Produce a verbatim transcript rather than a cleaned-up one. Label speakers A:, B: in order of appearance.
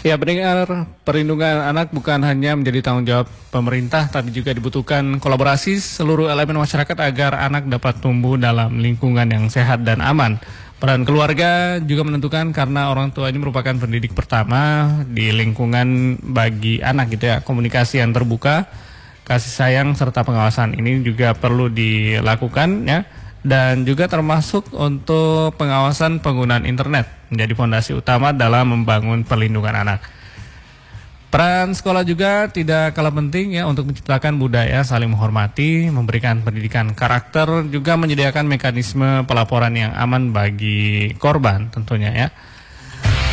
A: Ya, pendengar, perlindungan anak bukan hanya menjadi tanggung jawab pemerintah, tapi juga dibutuhkan kolaborasi seluruh elemen masyarakat agar anak dapat tumbuh dalam lingkungan yang sehat dan aman. Peran keluarga juga menentukan karena orang tua ini merupakan pendidik pertama di lingkungan bagi anak gitu ya. Komunikasi yang terbuka, kasih sayang serta pengawasan ini juga perlu dilakukan ya. Dan juga termasuk untuk pengawasan penggunaan internet menjadi fondasi utama dalam membangun perlindungan anak. Peran sekolah juga tidak kalah penting ya untuk menciptakan budaya saling menghormati, memberikan pendidikan karakter, juga menyediakan mekanisme pelaporan yang aman bagi korban tentunya ya.